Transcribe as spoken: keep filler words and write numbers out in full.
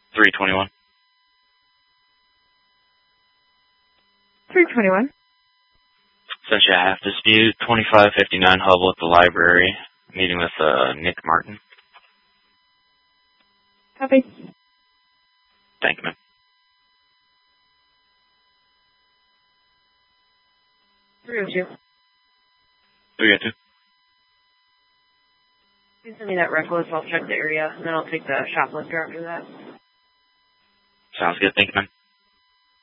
three twenty-one. three twenty-one. Essentially, I have dispute twenty-five fifty-nine Hubble at the library. Meeting with uh, Nick Martin. Copy. Thank you, ma'am. three oh two. three oh two. Please send me that reckless. I'll check the area, and then I'll take the shoplifter after that. Sounds good. Thank you, ma'am.